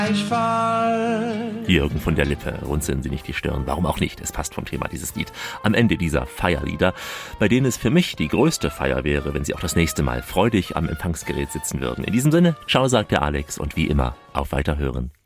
Jürgen von der Lippe, runzeln Sie nicht die Stirn, warum auch nicht, es passt vom Thema dieses Lied. Am Ende dieser Feierlieder, bei denen es für mich die größte Feier wäre, wenn Sie auch das nächste Mal freudig am Empfangsgerät sitzen würden. In diesem Sinne, ciao, sagt der Alex und wie immer, auf Weiterhören.